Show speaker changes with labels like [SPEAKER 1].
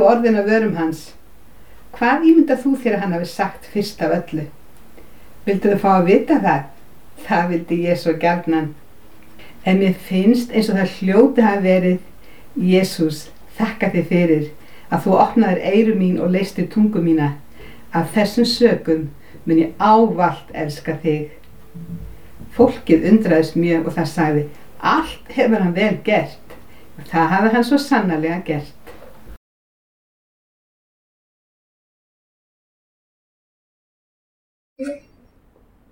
[SPEAKER 1] orðin af vörum hans. Hvað ímyndar þú þér að hann hafi sagt fyrst af öllu? Vildu þú fá að vita það? Það vildi ég svo gjarnan. En mér finnst eins og það hljóti hafi verið: Jesús, þakka þér fyrir að þú opnaðir eyru mín og leystir tungu mína. Af þessum sökum mun ég ávallt elska þig. Fólkið undraðist mjög og það sagði: allt hefur hann vel gert. Og það hafi hann svo sannarlega gert.